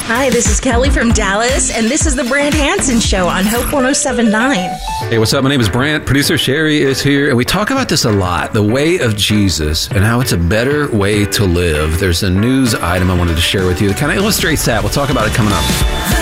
Hi, this is Kelly from Dallas, and this is the Brant Hansen Show on Hope 107.9. Hey, what's up? My name is Brant. Producer Sherry is here, and we talk about this a lot, the way of Jesus and how it's a better way to live. There's a news item I wanted to share with you that kind of illustrates that. We'll talk about it coming up.